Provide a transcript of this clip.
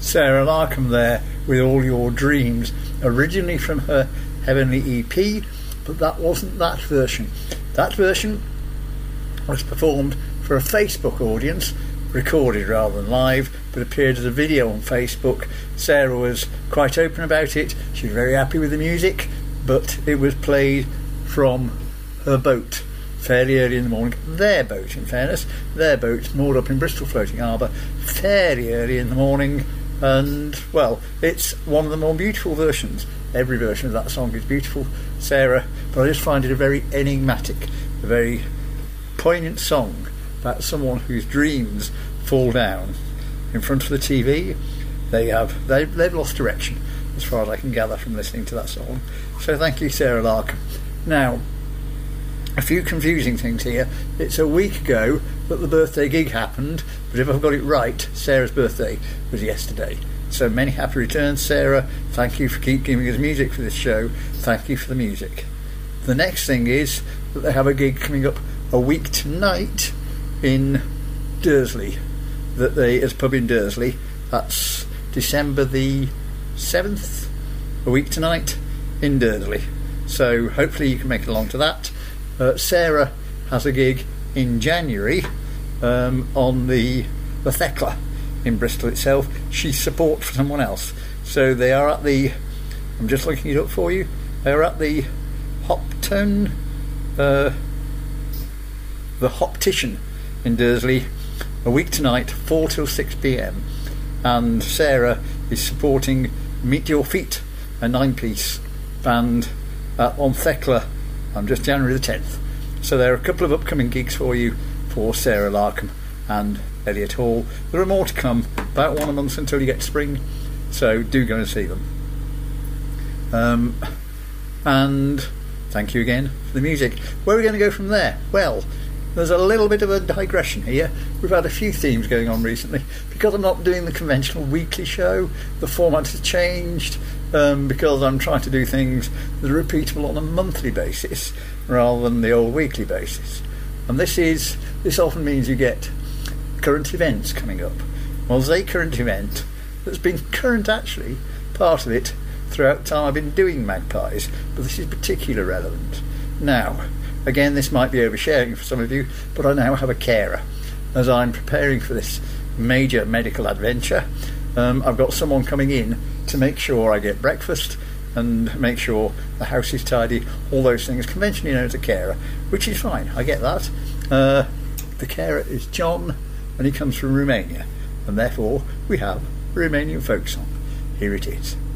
Sarah Larkham there with All Your Dreams, originally from her Heavenly EP, but that wasn't that version. That version was performed for a Facebook audience, recorded rather than live, but appeared as a video on Facebook. Sarah was quite open about it. She was very happy with the music, but it was played from her boat fairly early in the morning. Their boat, in fairness, their boat's moored up in Bristol Floating Harbour fairly early in the morning, and well, it's one of the more beautiful versions. Every version of that song is beautiful, Sarah, but I just find it a very enigmatic, a very poignant song about someone whose dreams fall down in front of the TV. They've lost direction, as far as I can gather from listening to that song. So thank you, Sarah Larkham. Now, a few confusing things here. It's a week ago that the birthday gig happened, but if I've got it right, Sarah's birthday was yesterday. So many happy returns, Sarah. Thank you for keep giving us music for this show. Thank you for the music. The next thing is that they have a gig coming up a week tonight in Dursley. There's a pub in Dursley. That's December the 7th, a week tonight in Dursley. So hopefully you can make it along to that. Sarah has a gig in January on the Thekla in Bristol itself. She's support for someone else. So they are at the, I'm just looking it up for you, they're at the Hopton, the Hoptician in Dursley, a week tonight, 4 till 6 p.m. And Sarah is supporting Meet Your Feet, a 9-piece band on Thekla on just January the 10th. So there are a couple of upcoming gigs for you for Sarah Larkham and Elliot Hall. There are more to come, about one a month until you get to spring, so do go and see them. And thank you again for the music. Where are we going to go from there? Well, there's a little bit of a digression here. We've had a few themes going on recently. Because I'm not doing the conventional weekly show, the format has changed, because I'm trying to do things that are repeatable on a monthly basis rather than the old weekly basis. And this often means you get current events coming up. Well, there's a current event that's been current, actually, part of it, throughout the time I've been doing Magpies, but this is particularly relevant. Now, again, this might be oversharing for some of you, but I now have a carer. As I'm preparing for this major medical adventure, I've got someone coming in to make sure I get breakfast and make sure the house is tidy, all those things, conventionally known as a carer, which is fine, I get that. The carer is John, and he comes from Romania, and therefore we have a Romanian folk song. Here it is.